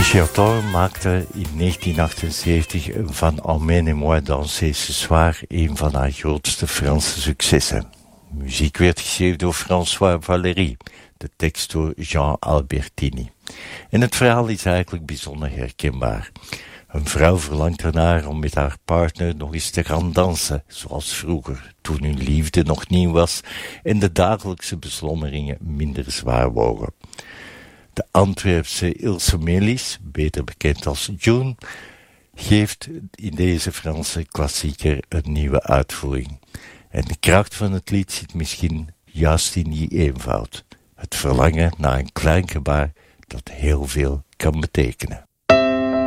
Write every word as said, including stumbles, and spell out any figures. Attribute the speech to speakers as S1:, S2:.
S1: Giotto maakte in negentien achtenzeventig van Emmène-moi danser ce soir een van haar grootste Franse successen. Muziek werd geschreven door François Valéry, de tekst door Jean Albertini. En het verhaal is eigenlijk bijzonder herkenbaar. Een vrouw verlangt ernaar om met haar partner nog eens te gaan dansen, zoals vroeger, toen hun liefde nog nieuw was en de dagelijkse beslommeringen minder zwaar wogen. De Antwerpse Ilse Melis, beter bekend als June, geeft in deze Franse klassieker een nieuwe uitvoering. En de kracht van het lied zit misschien juist in die eenvoud. Het verlangen naar een klein gebaar dat heel veel kan betekenen.